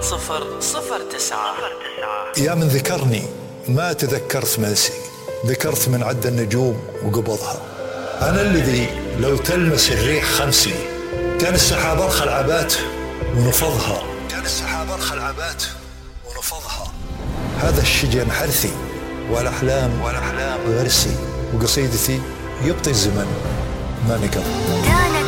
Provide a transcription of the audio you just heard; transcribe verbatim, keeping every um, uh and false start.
صفر صفر تسعة. يا من ذكرني ما تذكرت منسي، ذكرت من عد النجوم وقبضها. أنا الذي لو تلمس الريح خمسي، كان السحاب أرخى العبات ونفضها، كان السحاب أرخى العبات ونفضها. هذا الشجن حرثي والأحلام والأحلام غرسي، وقصيدتي يبطي الزمن ما نقض.